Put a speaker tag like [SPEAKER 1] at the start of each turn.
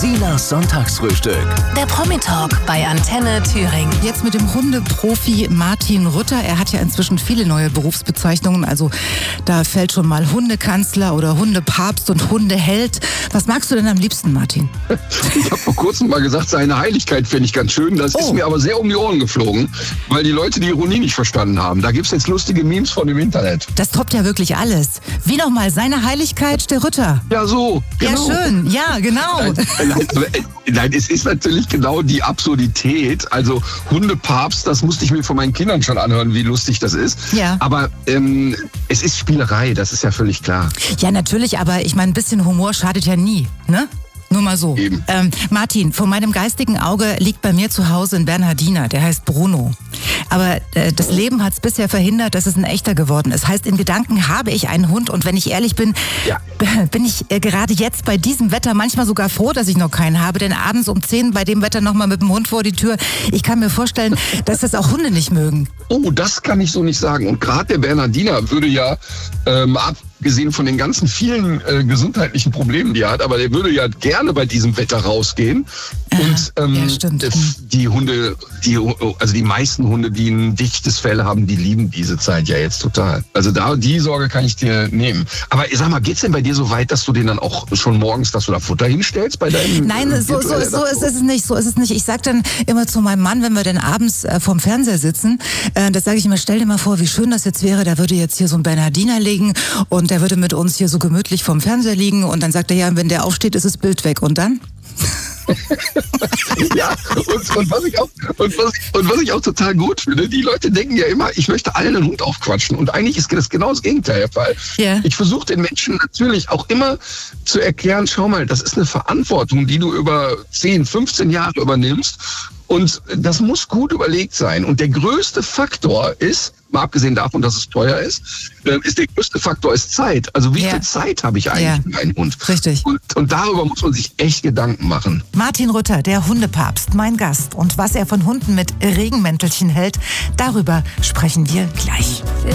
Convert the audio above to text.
[SPEAKER 1] Silas Sonntagsfrühstück.
[SPEAKER 2] Der Promi-Talk bei Antenne Thüringen.
[SPEAKER 3] Jetzt mit dem Hundeprofi Martin Rütter. Er hat ja inzwischen viele neue Berufsbezeichnungen. Also da fällt schon mal Hundekanzler oder Hundepapst und Hundeheld. Was magst du denn am liebsten, Martin?
[SPEAKER 4] Ich habe vor kurzem mal gesagt, seine Heiligkeit fände ich ganz schön. Das ist mir aber sehr um die Ohren geflogen, weil die Leute die Ironie nicht verstanden haben. Da gibt es jetzt lustige Memes von dem Internet.
[SPEAKER 3] Das toppt ja wirklich alles. Wie nochmal? Seine Heiligkeit, der Rütter.
[SPEAKER 4] Ja, so. Genau.
[SPEAKER 3] Ja, schön. Ja, genau.
[SPEAKER 4] Nein, es ist natürlich genau die Absurdität. Also Hundepapst, das musste ich mir von meinen Kindern schon anhören, wie lustig das ist.
[SPEAKER 3] Ja.
[SPEAKER 4] Aber es ist Spielerei, das ist ja völlig klar.
[SPEAKER 3] Ja, natürlich, aber ich meine, ein bisschen Humor schadet ja nie, ne? Nur mal so.
[SPEAKER 4] Eben.
[SPEAKER 3] Martin, vor meinem geistigen Auge liegt bei mir zu Hause ein Bernhardiner, der heißt Bruno. Aber das Leben hat es bisher verhindert, dass es ein echter geworden ist. Heißt, in Gedanken habe ich einen Hund und wenn ich ehrlich bin, bin ich gerade jetzt bei diesem Wetter manchmal sogar froh, dass ich noch keinen habe. Denn abends um 10 bei dem Wetter nochmal mit dem Hund vor die Tür. Ich kann mir vorstellen, dass das auch Hunde nicht mögen.
[SPEAKER 4] Oh, das kann ich so nicht sagen. Und gerade der Bernhardiner würde ja, abgesehen von den ganzen vielen gesundheitlichen Problemen, die er hat, aber der würde ja gerne bei diesem Wetter rausgehen. Und
[SPEAKER 3] ja, stimmt.
[SPEAKER 4] Die Hunde, die meisten Hunde, die ein dichtes Fell haben, die lieben diese Zeit ja jetzt total. Also die Sorge kann ich dir nehmen. Aber sag mal, geht's denn bei dir so weit, dass du den dann auch schon morgens, dass du da Futter hinstellst bei deinem?
[SPEAKER 3] Nein, so ist es nicht. So ist es nicht. Ich sag dann immer zu meinem Mann, wenn wir dann abends vorm Fernseher sitzen, das sage ich immer, stell dir mal vor, wie schön das jetzt wäre, da würde jetzt hier so ein Bernhardiner liegen und der würde mit uns hier so gemütlich vorm Fernseher liegen und dann sagt er, ja, wenn der aufsteht, ist das Bild weg. Und dann?
[SPEAKER 4] Ja, und was ich auch total gut finde, die Leute denken ja immer, ich möchte allen einen Hund aufquatschen. Und eigentlich ist das genau das Gegenteil der Fall.
[SPEAKER 3] Yeah.
[SPEAKER 4] Ich versuche den Menschen natürlich auch immer zu erklären, schau mal, das ist eine Verantwortung, die du über 10, 15 Jahre übernimmst. Und das muss gut überlegt sein. Und der größte Faktor ist, mal abgesehen davon, dass es teuer ist, der größte Faktor ist Zeit. Also wie viel Zeit habe ich eigentlich mit einem Hund?
[SPEAKER 3] Richtig.
[SPEAKER 4] Und darüber muss man sich echt Gedanken machen.
[SPEAKER 3] Martin Rütter, der Hundepapst, mein Gast. Und was er von Hunden mit Regenmäntelchen hält, darüber sprechen wir gleich.